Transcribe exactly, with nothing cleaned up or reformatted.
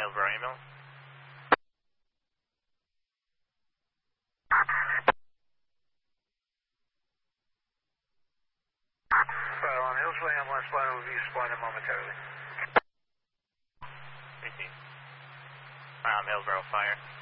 Hillsborough ambulance. Fire on Hillsborough ambulance, fire will be responding momentarily. eighteen. Um, Hillsborough fire.